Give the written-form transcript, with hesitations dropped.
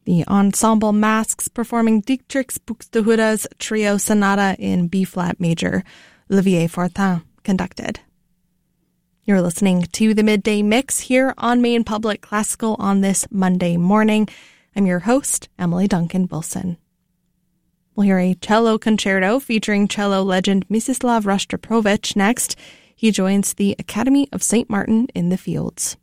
The Ensemble Masks performing Dietrich Buxtehude's Trio Sonata in B-flat major. Olivier Fortin conducted. You're listening to the Midday Mix here on Maine Public Classical on this Monday morning. I'm your host, Emily Duncan Wilson. We'll hear a cello concerto featuring cello legend Mstislav Rostropovich next. He joins the Academy of St. Martin in the Fields.